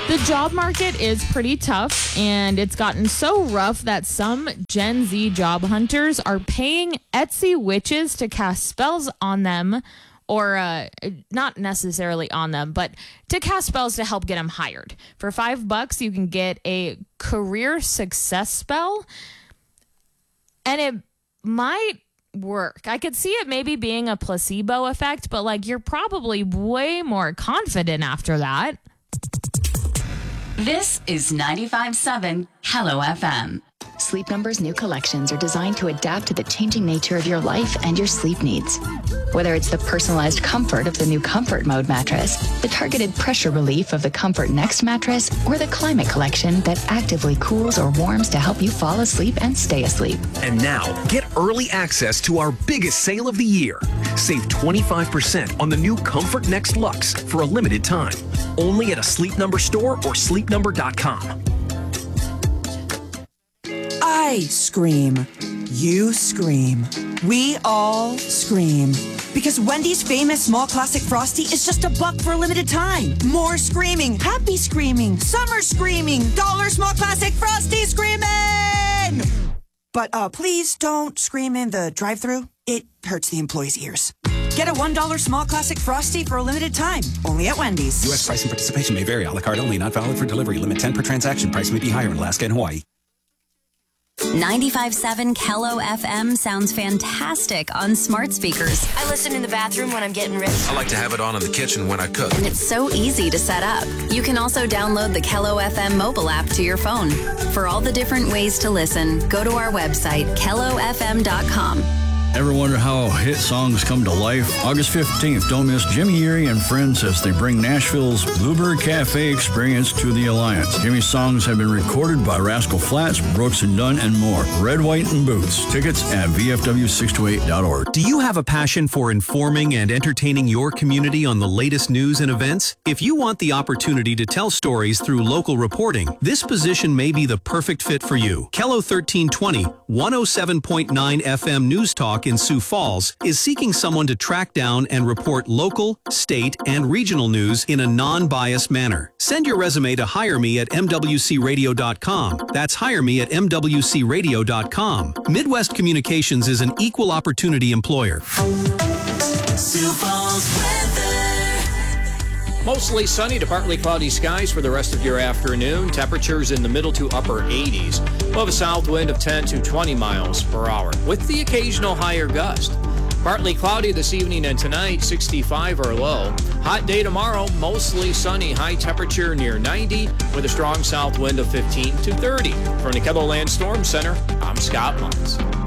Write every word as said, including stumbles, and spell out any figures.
The job market is pretty tough, and it's gotten so rough that some Gen Z job hunters are paying Etsy witches to cast spells on them, or uh, not necessarily on them, but to cast spells to help get them hired. For five bucks, you can get a career success spell, and it might work. I could see it maybe being a placebo effect, but like you're probably way more confident after that. This is ninety-five point seven Hello F M. Sleep Number's new collections are designed to adapt to the changing nature of your life and your sleep needs. Whether it's the personalized comfort of the new Comfort Mode mattress, the targeted pressure relief of the Comfort Next mattress, or the Climate Collection that actively cools or warms to help you fall asleep and stay asleep. And now, get early access to our biggest sale of the year. Save twenty-five percent on the new Comfort Next Luxe for a limited time. Only at a Sleep Number store or sleep number dot com. I scream. You scream. We all scream. Because Wendy's famous small classic Frosty is just a buck for a limited time. More screaming, happy screaming, summer screaming, dollar small classic Frosty screaming! But uh, please don't scream in the drive-thru. It hurts the employees' ears. Get a one dollar small classic Frosty for a limited time. Only at Wendy's. U S price and participation may vary. A la carte only. Not valid for delivery. Limit ten per transaction. Price may be higher in Alaska and Hawaii. ninety-five point seven Hello F M sounds fantastic on smart speakers. I listen in the bathroom when I'm getting ready. I like to have it on in the kitchen when I cook. And it's so easy to set up. You can also download the Hello F M mobile app to your phone. For all the different ways to listen, go to our website, hello f m dot com. Ever wonder how hit songs come to life? August fifteenth, don't miss Jimmy Erie and friends as they bring Nashville's Bluebird Cafe experience to the Alliance. Jimmy's songs have been recorded by Rascal Flatts, Brooks and Dunn, and more. Red, White, and Boots. Tickets at v f w six two eight dot org. Do you have a passion for informing and entertaining your community on the latest news and events? If you want the opportunity to tell stories through local reporting, this position may be the perfect fit for you. Kello thirteen twenty, one oh seven point nine F M News Talk in Sioux Falls is seeking someone to track down and report local, state, and regional news in a non-biased manner. Send your resume to hire me at m w c radio dot com. That's hire me at m w c radio dot com. Midwest Communications is an equal opportunity employer. Sioux Falls weather. Mostly sunny to partly cloudy skies for the rest of your afternoon. Temperatures in the middle to upper eighties. We'll have a south wind of ten to twenty miles per hour with the occasional higher gust. Partly cloudy this evening and tonight, sixty-five or low. Hot day tomorrow, mostly sunny, high temperature near ninety with a strong south wind of fifteen to thirty. From the KELOLAND Storm Center, I'm Scott Munz.